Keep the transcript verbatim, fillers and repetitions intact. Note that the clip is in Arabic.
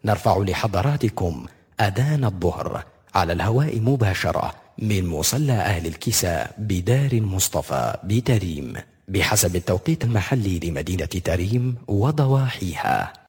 نرفع لحضراتكم أذان الظهر على الهواء مباشرة من مصلى أهل الكساء بدار مصطفى بتريم بحسب التوقيت المحلي لمدينة تريم وضواحيها.